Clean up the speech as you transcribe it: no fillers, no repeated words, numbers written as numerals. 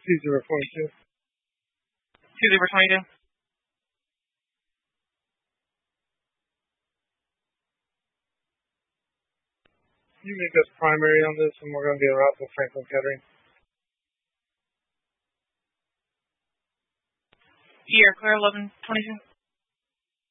2-0-22. 2-0-22. You make us primary on this, and we're going to get a route to Franklin Kettering. You're clear, 11-22.